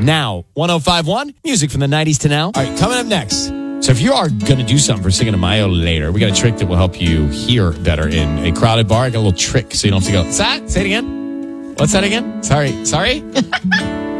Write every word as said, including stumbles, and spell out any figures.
Now, one oh five point one, music from the nineties to now. All right, coming up next. So if you are going to do something for Cinco de Mayo later, we got a trick that will help you hear better in a crowded bar. I got a little trick so you don't have to go, what's that? Say it again. What's that again? Sorry. Sorry?